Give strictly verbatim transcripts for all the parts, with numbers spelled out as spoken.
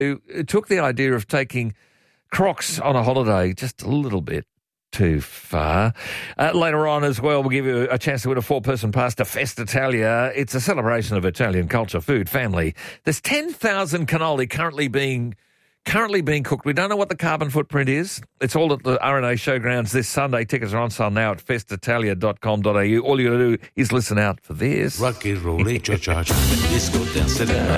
who took the idea of taking Crocs on a holiday just a little bit too far. Uh, later on as well, we'll give you a chance to win a four-person pass to Festa Italia. It's a celebration of Italian culture, food, family. There's ten thousand cannoli currently being currently being cooked. We don't know what the carbon footprint is. It's all at the R N A Showgrounds this Sunday. Tickets are on sale now at festitalia dot com dot a u. All you got to do is listen out for this. Rock and roll, disco dance.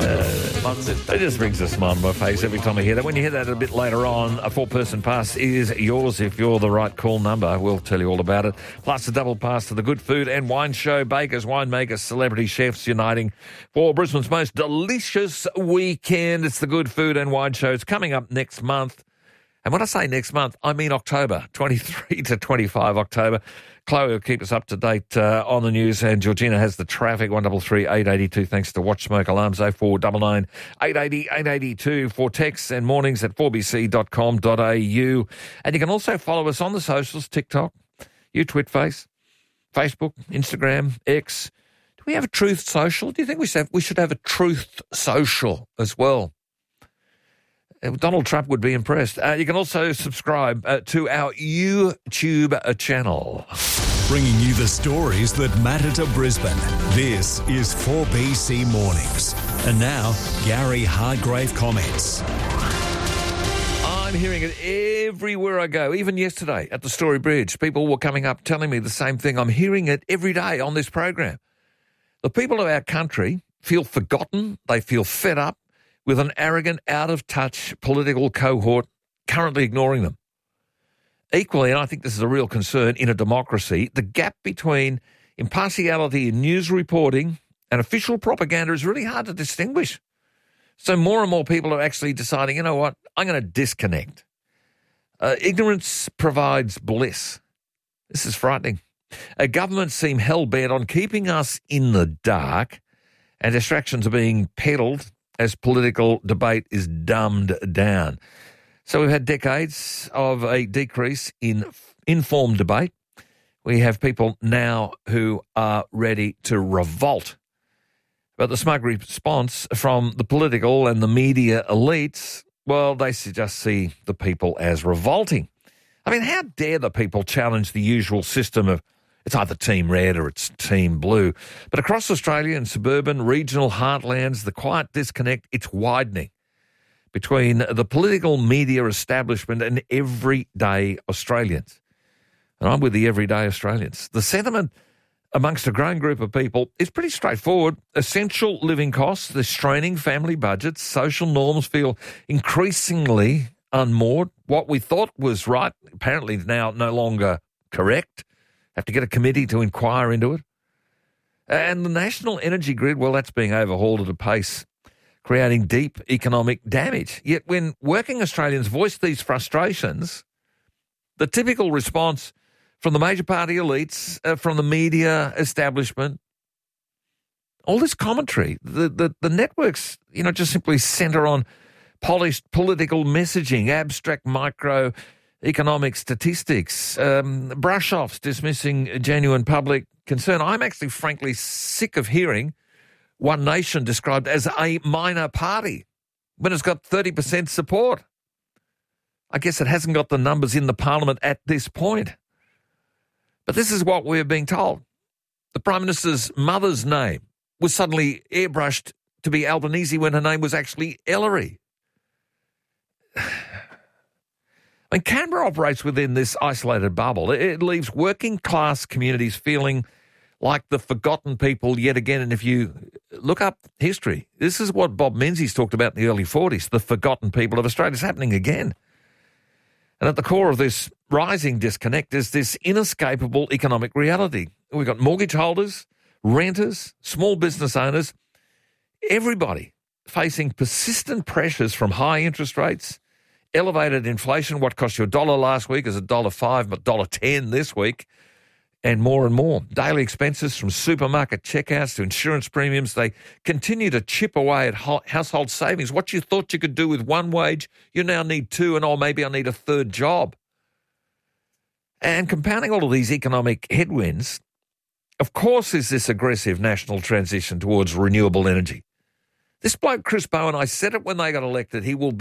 It just brings a smile on my face every time I hear that. When you hear that a bit later on, a four-person pass is yours if you're the right call number. We'll tell you all about it. Plus a double pass to the Good Food and Wine Show. Bakers, winemakers, celebrity chefs uniting for Brisbane's most delicious weekend. It's the Good Food and Wine Show. It's coming up next month. And when I say next month, I mean October, twenty-three to twenty-five October. Chloe will keep us up to date uh, on the news, and Georgina has the traffic, one three three, eight eight two, thanks to Watch Smoke Alarms, oh four nine nine, eight eight zero, eight eight two for texts and mornings at four b c dot com dot a u. And you can also follow us on the socials, TikTok, YouTwitFace, Facebook, Instagram, X. Do we have a Truth Social? Do you think we should have, we should have a Truth Social as well? Donald Trump would be impressed. Uh, you can also subscribe uh, to our YouTube channel. Bringing you the stories that matter to Brisbane. This is four B C Mornings. And now, Gary Hardgrave comments. I'm hearing it everywhere I go. Even yesterday at the Story Bridge, people were coming up telling me the same thing. I'm hearing it every day on this program. The people of our country feel forgotten. They feel fed up with an arrogant, out-of-touch political cohort currently ignoring them. Equally, and I think this is a real concern in a democracy, the gap between impartiality in news reporting and official propaganda is really hard to distinguish. So more and more people are actually deciding, you know what, I'm going to disconnect. Uh, ignorance provides bliss. This is frightening. Uh, governments seem hell-bent on keeping us in the dark, and distractions are being peddled as political debate is dumbed down. So we've had decades of a decrease in informed debate. We have people now who are ready to revolt. But the smug response from the political and the media elites, well, they just see the people as revolting. I mean, how dare the people challenge the usual system of it's either Team Red or it's Team Blue. But across Australia and suburban, regional heartlands, the quiet disconnect, it's widening between the political media establishment and everyday Australians. And I'm with the everyday Australians. The sentiment amongst a growing group of people is pretty straightforward. Essential living costs, the straining family budgets, social norms feel increasingly unmoored. What we thought was right, apparently now no longer correct. Have to get a committee to inquire into it. And the national energy grid, well, that's being overhauled at a pace, creating deep economic damage. Yet when working Australians voice these frustrations, the typical response from the major party elites, uh, from the media establishment, all this commentary, the, the, the networks, you know, just simply centre on polished political messaging, abstract micro economic statistics, um, brush-offs dismissing genuine public concern. I'm actually frankly sick of hearing One Nation described as a minor party when it's got thirty percent support. I guess it hasn't got the numbers in the parliament at this point. But this is what we're being told. The Prime Minister's mother's name was suddenly airbrushed to be Albanese when her name was actually Ellery. I mean, Canberra operates within this isolated bubble. It leaves working class communities feeling like the forgotten people yet again. And if you look up history, this is what Bob Menzies talked about in the early forties, the forgotten people of Australia. It's happening again. And at the core of this rising disconnect is this inescapable economic reality. We've got mortgage holders, renters, small business owners, everybody facing persistent pressures from high interest rates, elevated inflation. What cost you a dollar last week is a dollar five, but a dollar ten this week, and more and more. Daily expenses from supermarket checkouts to insurance premiums, they continue to chip away at household savings. What you thought you could do with one wage, you now need two, and oh, maybe I need a third job. And compounding all of these economic headwinds, of course, is this aggressive national transition towards renewable energy. This bloke, Chris Bowen, I said it when they got elected, he will